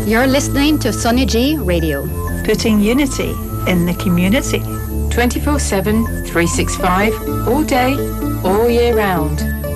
You're listening to Sonny G Radio. Putting unity in the community. 24/7, 365, all day, all year round.